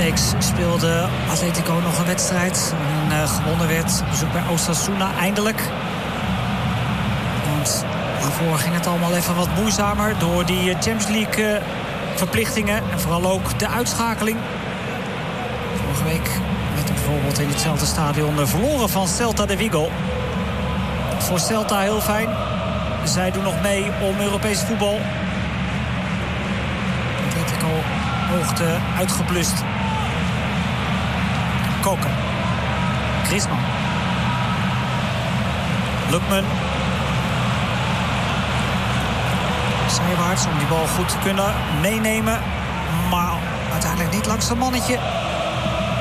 weeks speelde Atletico nog een wedstrijd. En gewonnen werd op bezoek bij Osasuna eindelijk. Want daarvoor ging het allemaal even wat moeizamer door die Champions League verplichtingen. En vooral ook de uitschakeling. Vorige week werd er bijvoorbeeld in hetzelfde stadion verloren van Celta de Vigo. Voor Celta heel fijn. Zij doen nog mee om Europees voetbal. Atletico hoogte uitgeblust. Koken. Griezmann. Lukman. Zijwaarts om die bal goed te kunnen meenemen. Maar uiteindelijk niet langs zijn mannetje.